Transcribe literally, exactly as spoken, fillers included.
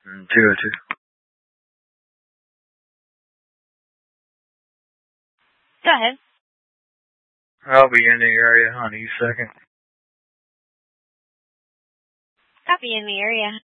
Mm, two oh two. Go ahead. I'll be in the area, honey, second. Copy in the area.